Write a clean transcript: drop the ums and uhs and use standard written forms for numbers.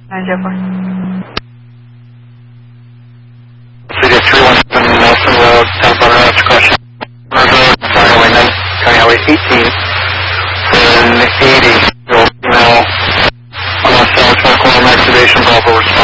904. City 317 Nelson Road, southbound Ranch Crush Road, Highway 9, County Highway 18, and 80, female, on a South Corner activation, Golf over